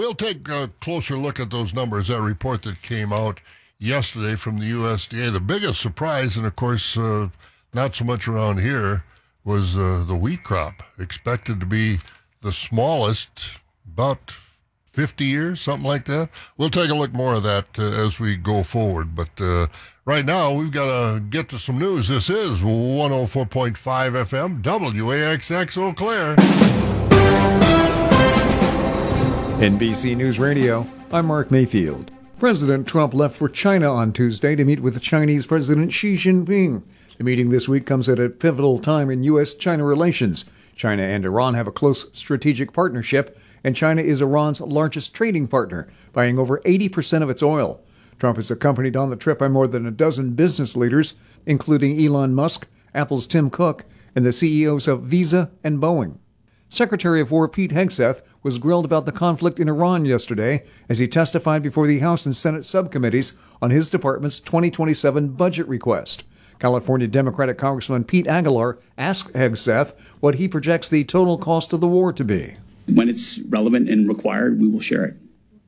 we'll take a closer look at those numbers, that report that came out yesterday from the USDA. The biggest surprise, and of course, not so much around here, was the wheat crop, expected to be the smallest, about 50 years, something like that. We'll take a look more of that as we go forward. But right now, we've got to get to some news. This is 104.5 FM, WAXX Eau Claire. NBC News Radio, I'm Mark Mayfield. President Trump left for China on Tuesday to meet with Chinese President Xi Jinping. The meeting this week comes at a pivotal time in U.S.-China relations. China and Iran have a close strategic partnership, and China is Iran's largest trading partner, buying over 80% of its oil. Trump is accompanied on the trip by more than a dozen business leaders, including Elon Musk, Apple's Tim Cook, and the CEOs of Visa and Boeing. Secretary of War Pete Hegseth was grilled about the conflict in Iran yesterday as he testified before the House and Senate subcommittees on his department's 2027 budget request. California Democratic Congressman Pete Aguilar asked Hegseth what he projects the total cost of the war to be. When it's relevant and required, we will share it.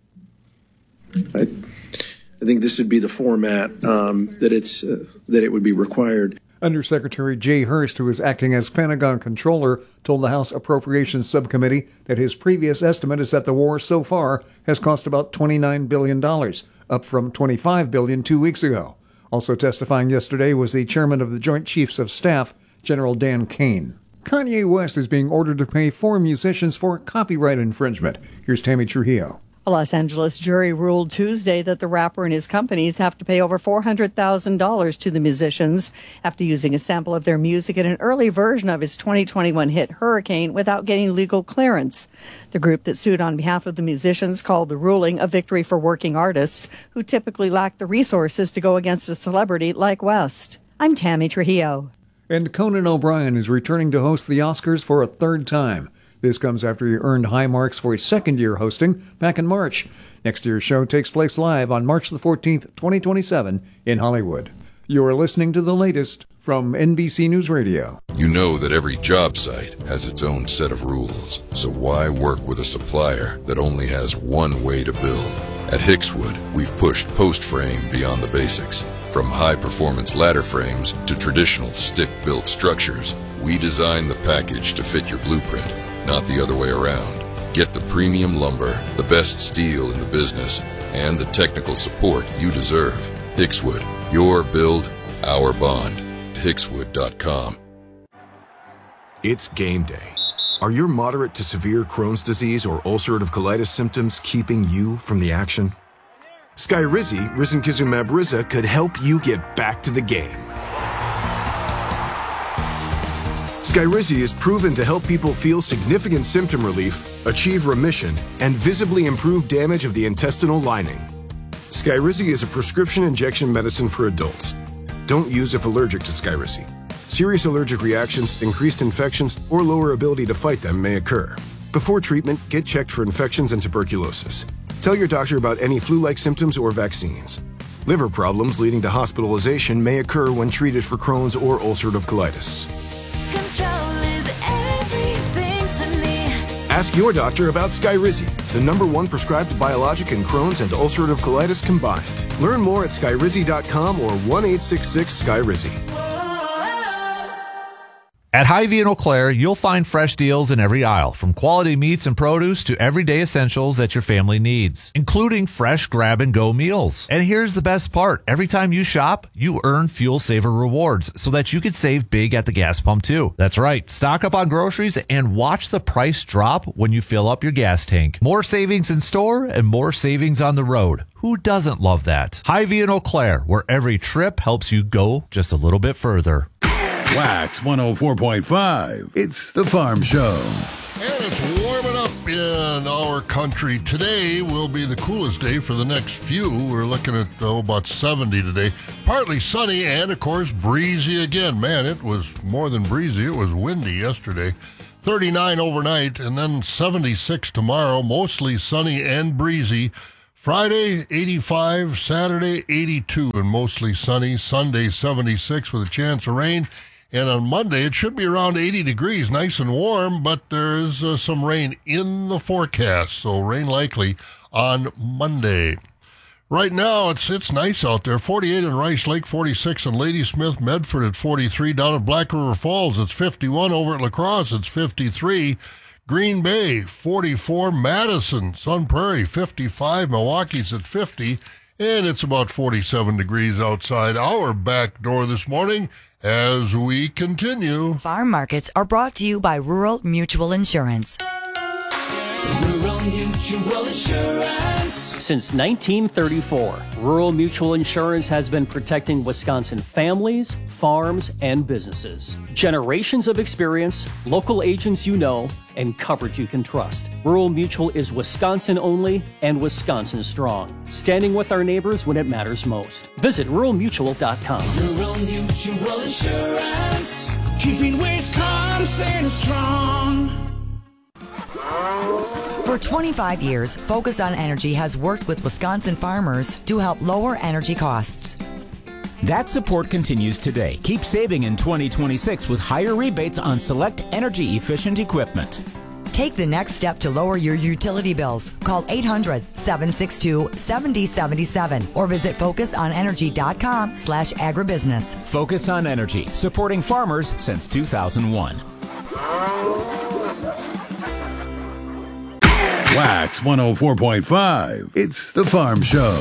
I think this would be the format that it would be required. Undersecretary Jay Hurst, who is acting as Pentagon Controller, told the House Appropriations Subcommittee that his previous estimate is that the war so far has cost about $29 billion, up from $25 billion 2 weeks ago. Also testifying yesterday was the chairman of the Joint Chiefs of Staff, General Dan Kane. Kanye West is being ordered to pay 4 musicians for copyright infringement. Here's Tammy Trujillo. A Los Angeles jury ruled Tuesday that the rapper and his companies have to pay over $400,000 to the musicians after using a sample of their music in an early version of his 2021 hit Hurricane without getting legal clearance. The group that sued on behalf of the musicians called the ruling a victory for working artists who typically lack the resources to go against a celebrity like West. I'm Tammy Trujillo. And Conan O'Brien is returning to host the Oscars for a third time. This comes after he earned high marks for his second year hosting back in March. Next year's show takes place live on March the 14th, 2027 in Hollywood. You're listening to the latest from NBC News Radio. You know that every job site has its own set of rules. So why work with a supplier that only has one way to build? At Hickswood, we've pushed post frame beyond the basics. From high-performance ladder frames to traditional stick-built structures, we design the package to fit your blueprint, not the other way around. Get the premium lumber, the best steel in the business, and the technical support you deserve. Hickswood, your build, our bond. Hickswood.com. It's game day. Are your moderate to severe Crohn's disease or ulcerative colitis symptoms keeping you from the action? Skyrizi, risankizumab Riza, could help you get back to the game. Skyrizi is proven to help people feel significant symptom relief, achieve remission, and visibly improve damage of the intestinal lining. Skyrizi is a prescription injection medicine for adults. Don't use if allergic to Skyrizi. Serious allergic reactions, increased infections, or lower ability to fight them may occur. Before treatment, get checked for infections and tuberculosis. Tell your doctor about any flu-like symptoms or vaccines. Liver problems leading to hospitalization may occur when treated for Crohn's or ulcerative colitis. Control is everything to me. Ask your doctor about Skyrizi, the #1 prescribed biologic in Crohn's and ulcerative colitis combined. Learn more at skyrizi.com or 1-866-SKYRIZI. At Hy-Vee in Eau Claire, you'll find fresh deals in every aisle, from quality meats and produce to everyday essentials that your family needs, including fresh grab-and-go meals. And here's the best part. Every time you shop, you earn Fuel Saver rewards so that you can save big at the gas pump, too. That's right. Stock up on groceries and watch the price drop when you fill up your gas tank. More savings in store and more savings on the road. Who doesn't love that? Hy-Vee in Eau Claire, where every trip helps you go just a little bit further. Wax 104.5. It's the Farm Show. And it's warming up in our country. Today will be the coolest day for the next few. We're looking at about 70 today. Partly sunny and, of course, breezy again. Man, it was more than breezy. It was windy yesterday. 39 overnight and then 76 tomorrow. Mostly sunny and breezy. Friday, 85. Saturday, 82 and mostly sunny. Sunday, 76 with a chance of rain. And on Monday, it should be around 80 degrees, nice and warm, but there's some rain in the forecast, so rain likely on Monday. Right now, it's nice out there. 48 in Rice Lake, 46 in Ladysmith, Medford at 43. Down at Black River Falls, it's 51. Over at La Crosse, it's 53. Green Bay, 44. Madison, Sun Prairie, 55. Milwaukee's at 50. And it's about 47 degrees outside our back door this morning as we continue. Farm markets are brought to you by Rural Mutual Insurance. Rural Mutual Insurance. Since 1934, Rural Mutual Insurance has been protecting Wisconsin families, farms, and businesses. Generations of experience, local agents you know, and coverage you can trust. Rural Mutual is Wisconsin only and Wisconsin strong, standing with our neighbors when it matters most. Visit ruralmutual.com. Rural Mutual Insurance, keeping Wisconsin strong. For 25 years, Focus on Energy has worked with Wisconsin farmers to help lower energy costs. That support continues today. Keep saving in 2026 with higher rebates on select energy-efficient equipment. Take the next step to lower your utility bills. Call 800-762-7077 or visit focusonenergy.com/agribusiness. Focus on Energy, supporting farmers since 2001. Wax 104.5. It's the Farm Show.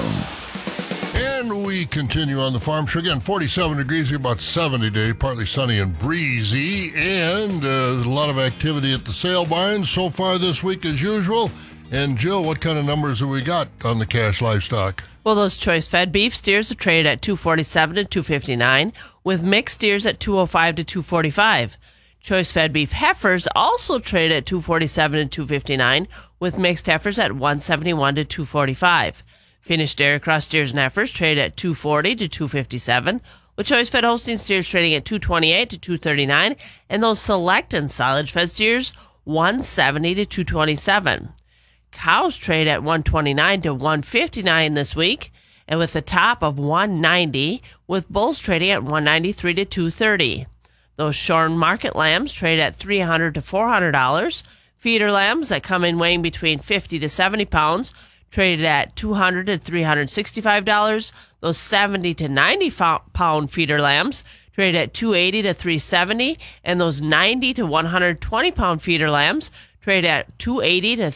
And we continue on the Farm Show. Again, 47 degrees, about 70 today, partly sunny and breezy, and a lot of activity at the sale barns so far this week as usual. And Jill, what kind of numbers have we got on the cash livestock? Well, those choice-fed beef steers are traded at $247 to $259, with mixed steers at $205 to $245. Choice-fed beef heifers also traded at $247 to $259, with mixed heifers at $171 to $245. Finished dairy cross steers and heifers traded at $240 to $257, with choice-fed Holstein steers trading at $228 to $239, and those select and silage-fed steers $170 to $227. Cows trade at $129 to $159 this week, and with a top of $190, with bulls trading at $193 to $230. Those shorn market lambs trade at $300 to $400. Feeder lambs that come in weighing between 50 to 70 pounds traded at $200 to $365. Those 70 to 90 pound feeder lambs traded at $280 to $370, and those 90 to 120 pound feeder lambs traded at $280 to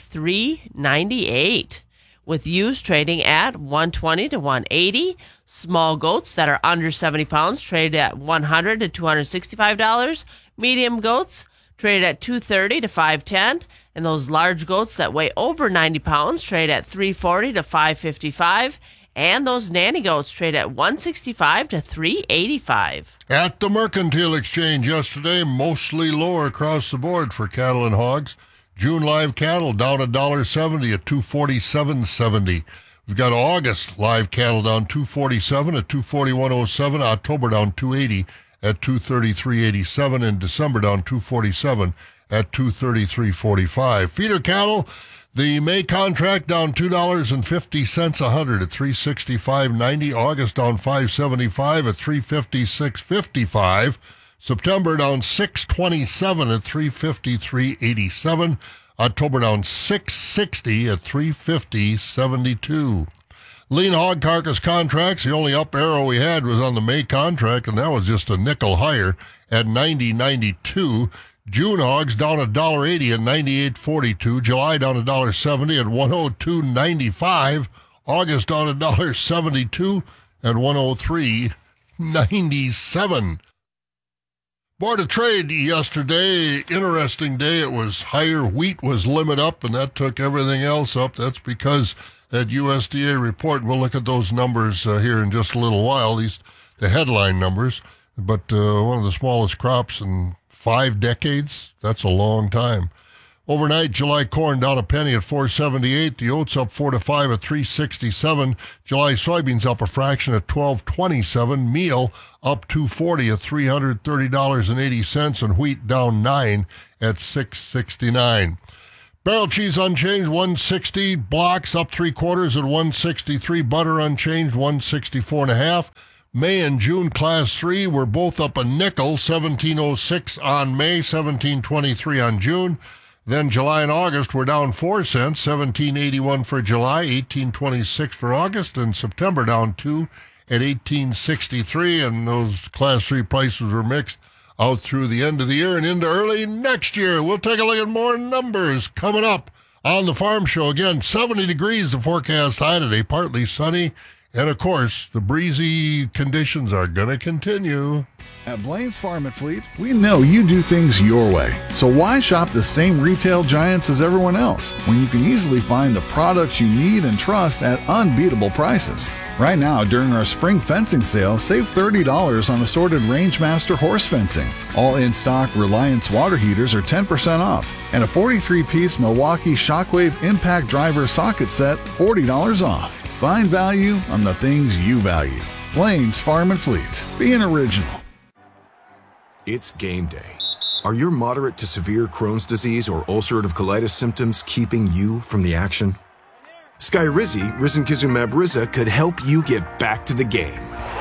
$398. With ewes trading at $120 to $180. Small goats that are under 70 pounds traded at $100 to $265. Medium goats traded at $230 to $510. And those large goats that weigh over 90 pounds trade at $340 to $555. And those nanny goats trade at $165 to $385. At the Mercantile Exchange yesterday, mostly lower across the board for cattle and hogs. June live cattle down $1.70 at $247.70. We've got August live cattle down $247 at $241.07. October down $280 at $233.87. And December down $247 at $233.45. Feeder cattle, the May contract down $2.50 a hundred at $365.90. August down $5.75 at $356.55. September down $6.27 at $353.87. October down $6.60 at $350.72. Lean hog carcass contracts, the only up arrow we had was on the May contract, and that was just a nickel higher at $90.92. June hogs down $1.80 at $98.42. July down $1.70 at $102.95. August down $1.72 at $103.97. Board of Trade yesterday, interesting day. It was higher. Wheat was limit up, and that took everything else up. That's because that USDA report, and we'll look at those numbers here in just a little while, the headline numbers. But one of the smallest crops in 5 decades, that's a long time. Overnight, July corn down a penny at $4.78. The oats up 4 to 5 at $3.67. July soybeans up a fraction at $12.27. Meal up $2.40 at $330.80, and wheat down 9 at $6.69. Barrel cheese unchanged, $1.60. Blocks up 3/4 at $1.63. Butter unchanged, $1.64.5. May and June Class 3 were both up a nickel, 17.06 on May, 17.23 on June. Then July and August were down 4 cents, 17.81 for July, 18.26 for August, and September down 2 at 18.63, and those Class 3 prices were mixed out through the end of the year and into early next year. We'll take a look at more numbers coming up on the Farm Show. Again, 70 degrees the forecast high today, partly sunny. And, of course, the breezy conditions are going to continue. At Blaine's Farm and Fleet, we know you do things your way. So why shop the same retail giants as everyone else when you can easily find the products you need and trust at unbeatable prices? Right now, during our spring fencing sale, save $30 on assorted Rangemaster horse fencing. All in-stock Reliance water heaters are 10% off. And a 43-piece Milwaukee Shockwave Impact Driver socket set, $40 off. Find value on the things you value. Blaine's Farm and Fleet. Being original. It's game day. Are your moderate to severe Crohn's disease or ulcerative colitis symptoms keeping you from the action? Skyrizi, risankizumab Riza, could help you get back to the game.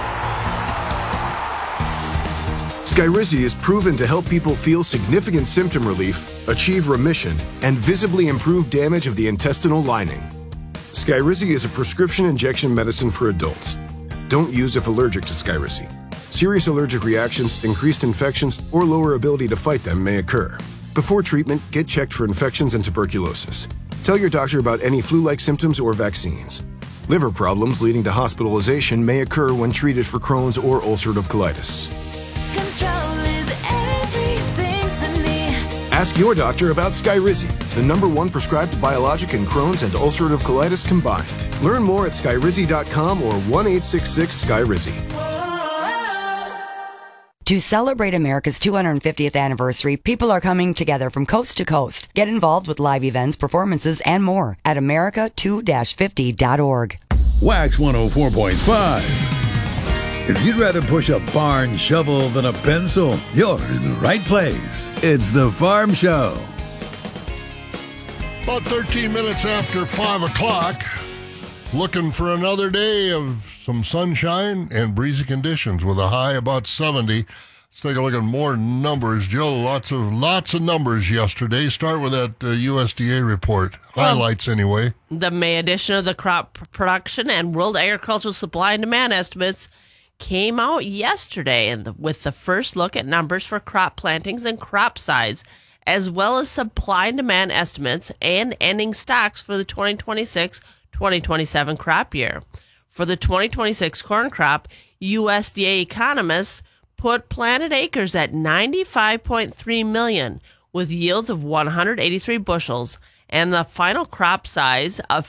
Skyrizi is proven to help people feel significant symptom relief, achieve remission, and visibly improve damage of the intestinal lining. Skyrizi is a prescription injection medicine for adults. Don't use if allergic to Skyrizi. Serious allergic reactions, increased infections, or lower ability to fight them may occur. Before treatment, get checked for infections and tuberculosis. Tell your doctor about any flu-like symptoms or vaccines. Liver problems leading to hospitalization may occur when treated for Crohn's or ulcerative colitis. Control is everything to me. Ask your doctor about Skyrizi, the #1 prescribed biologic in Crohn's and ulcerative colitis combined. Learn more at skyrizi.com or 1-866-SKYRIZI. To celebrate America's 250th anniversary, people are coming together from coast to coast. Get involved with live events, performances, and more at America2-50.org. Wax 104.5. If you'd rather push a barn shovel than a pencil, you're in the right place. It's the Farm Show. About 13 minutes after 5 o'clock, looking for another day of some sunshine and breezy conditions with a high about 70. Let's take a look at more numbers. Jill, lots of numbers yesterday. Start with that USDA report. Highlights anyway. The May edition of the crop production and World Agricultural Supply and Demand estimates came out yesterday, and with the first look at numbers for crop plantings and crop size, as well as supply and demand estimates and ending stocks for the 2026-2027 crop year. For the 2026 corn crop, USDA economists put planted acres at 95.3 million, with yields of 183 bushels, and the final crop size of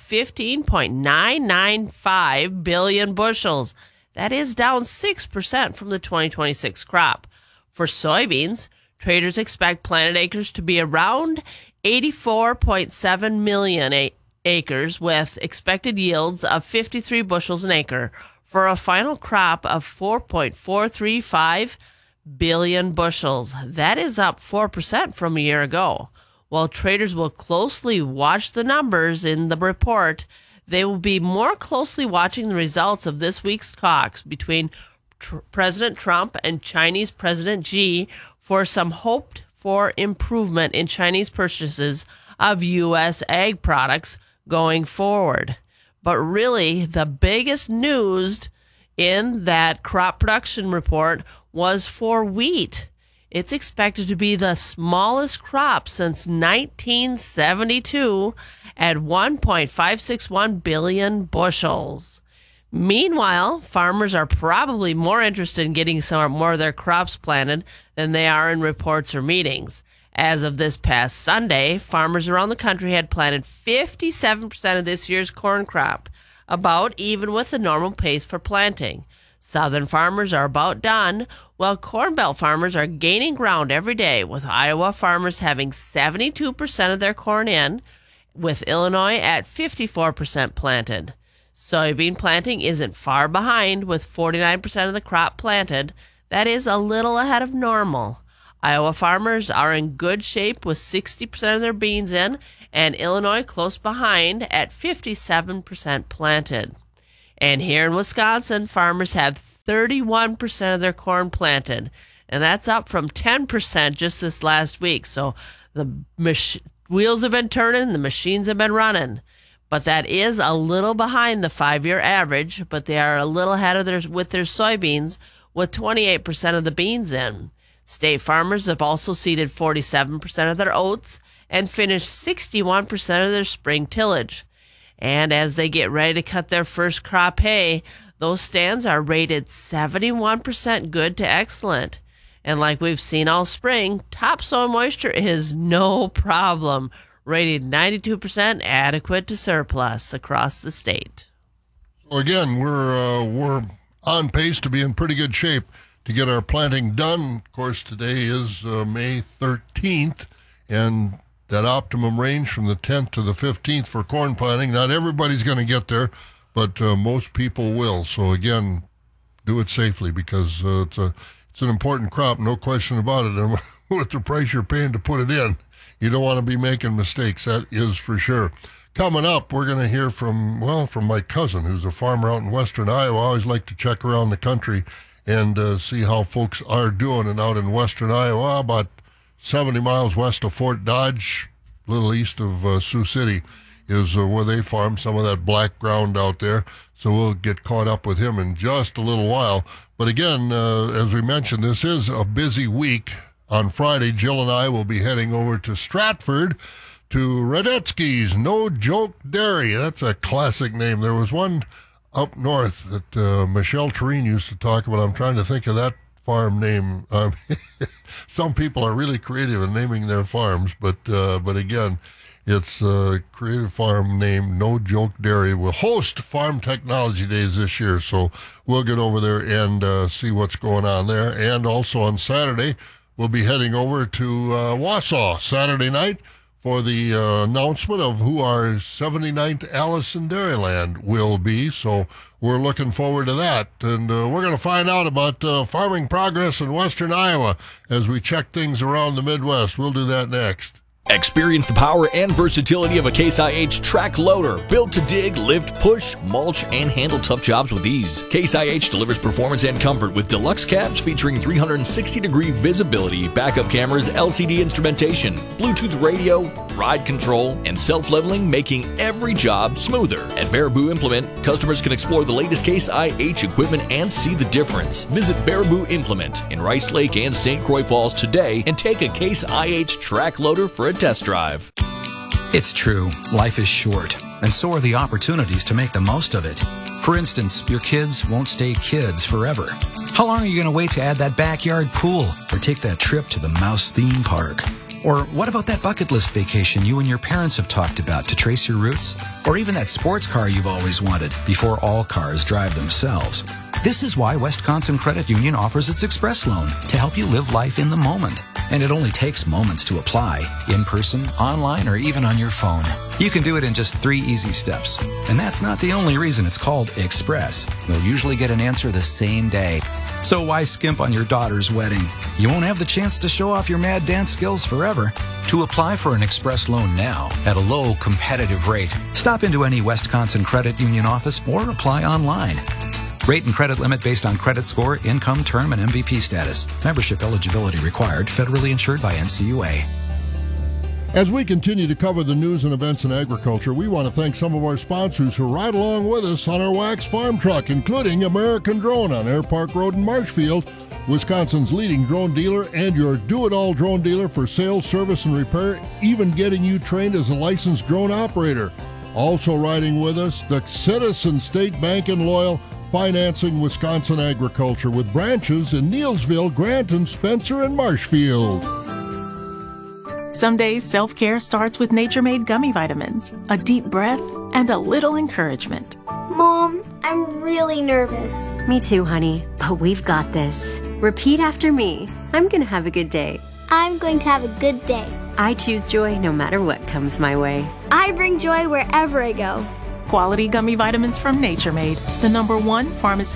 15.995 billion bushels. That is down 6% from the 2026 crop. For soybeans, traders expect planted acres to be around 84.7 million acres, with expected yields of 53 bushels an acre, for a final crop of 4.435 billion bushels. That is up 4% from a year ago. While traders will closely watch the numbers in the report, they will be more closely watching the results of this week's talks between President Trump and Chinese President Xi for some hoped-for improvement in Chinese purchases of U.S. ag products going forward. But really, the biggest news in that crop production report was for wheat. It's expected to be the smallest crop since 1972 at 1.561 billion bushels. Meanwhile, farmers are probably more interested in getting some more of their crops planted than they are in reports or meetings. As of this past Sunday, farmers around the country had planted 57% of this year's corn crop, about even with the normal pace for planting. Southern farmers are about done, while Corn Belt farmers are gaining ground every day, with Iowa farmers having 72% of their corn in, with Illinois at 54% planted. Soybean planting isn't far behind, with 49% of the crop planted. That is a little ahead of normal. Iowa farmers are in good shape with 60% of their beans in, and Illinois close behind at 57% planted. And here in Wisconsin, farmers have 31% of their corn planted, and that's up from 10% just this last week. So the wheels have been turning, the machines have been running. But that is a little behind the 5-year average, but they are a little ahead of with their soybeans, with 28% of the beans in. State farmers have also seeded 47% of their oats and finished 61% of their spring tillage. And as they get ready to cut their first crop hay, those stands are rated 71% good to excellent. And like we've seen all spring, topsoil moisture is no problem, rated 92% adequate to surplus across the state. So again, we're on pace to be in pretty good shape to get our planting done. Of course, today is May 13th, and that optimum range from the 10th to the 15th for corn planting. Not everybody's going to get there, but most people will. So again, do it safely, because it's an important crop, no question about it. And with the price you're paying to put it in, you don't want to be making mistakes. That is for sure. Coming up, we're going to hear from my cousin, who's a farmer out in western Iowa. I always like to check around the country and see how folks are doing. And out in western Iowa, about 70 miles west of Fort Dodge, a little east of Sioux City, is where they farm some of that black ground out there. So we'll get caught up with him in just a little while. But again, as we mentioned, this is a busy week. On Friday, Jill and I will be heading over to Stratford to Radetzky's No Joke Dairy. That's a classic name. There was one up north that Michelle Tureen used to talk about. I'm trying to think of that farm name. Some people are really creative in naming their farms, but again, it's a creative farm named No Joke Dairy. Will host Farm Technology Days this year, so we'll get over there and see what's going on there. And also on Saturday, we'll be heading over to Wausau Saturday night for the announcement of who our 79th Allison Dairyland will be. So we're looking forward to that. And we're going to find out about farming progress in western Iowa as we check things around the Midwest. We'll do that next. Experience the power and versatility of a Case IH track loader, built to dig, lift, push, mulch, and handle tough jobs with ease. Case IH delivers performance and comfort with deluxe cabs featuring 360-degree visibility, backup cameras, LCD instrumentation, Bluetooth radio, ride control, and self-leveling, making every job smoother. At Baraboo Implement, customers can explore the latest Case IH equipment and see the difference. Visit Baraboo Implement in Rice Lake and St. Croix Falls today and take a Case IH track loader for a test drive. It's true, life is short, and so are the opportunities to make the most of it. For instance, your kids won't stay kids forever. How long are you going to wait to add that backyard pool or take that trip to the Mouse theme park? Or what about that bucket list vacation you and your parents have talked about to trace your roots? Or even that sports car you've always wanted before all cars drive themselves? This is why Wisconsin Credit Union offers its Express Loan to help you live life in the moment. And it only takes moments to apply, in person, online, or even on your phone. You can do it in just 3 easy steps. And that's not the only reason it's called Express. You'll usually get an answer the same day. So why skimp on your daughter's wedding? You won't have the chance to show off your mad dance skills forever. To apply for an Express Loan now at a low, competitive rate, stop into any Wisconsin Credit Union office or apply online. Rate and credit limit based on credit score, income, term, and MVP status. Membership eligibility required. Federally insured by NCUA. As we continue to cover the news and events in agriculture, we want to thank some of our sponsors who ride along with us on our Wax Farm Truck, including American Drone on Air Park Road in Marshfield, Wisconsin's leading drone dealer and your do-it-all drone dealer for sales, service, and repair, even getting you trained as a licensed drone operator. Also riding with us, the Citizen State Bank in Loyal, financing Wisconsin agriculture with branches in Neelsville, Granton, Spencer, and Marshfield. Some days self-care starts with Nature-Made gummy vitamins, a deep breath, and a little encouragement. Mom, I'm really nervous. Me too, honey, but we've got this. Repeat after me. I'm going to have a good day. I'm going to have a good day. I choose joy no matter what comes my way. I bring joy wherever I go. Quality gummy vitamins from Nature Made, the #1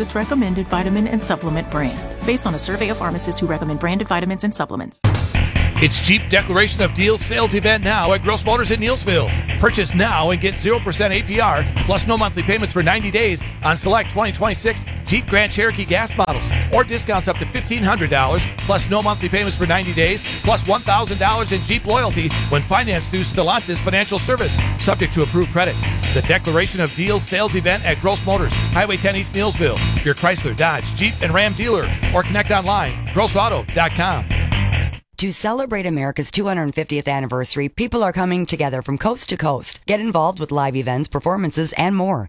pharmacist-recommended vitamin and supplement brand, based on a survey of pharmacists who recommend branded vitamins and supplements. It's Jeep Declaration of Deals sales event now at Gross Motors in Neilsville. Purchase now and get 0% APR plus no monthly payments for 90 days on select 2026 Jeep Grand Cherokee gas models, or discounts up to $1,500 plus no monthly payments for 90 days plus $1,000 in Jeep loyalty when financed through Stellantis Financial Service, subject to approved credit. The Declaration of Deals sales event at Gross Motors, Highway 10 East Neilsville, your Chrysler, Dodge, Jeep, and Ram dealer, or connect online, grossauto.com. To celebrate America's 250th anniversary, people are coming together from coast to coast. Get involved with live events, performances, and more.